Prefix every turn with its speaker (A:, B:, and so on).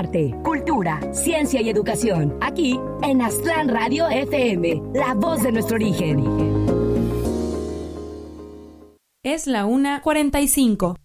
A: arte, cultura, ciencia y educación. Aquí en Aztlán Radio FM, la voz de nuestro origen.
B: Es la 1:45.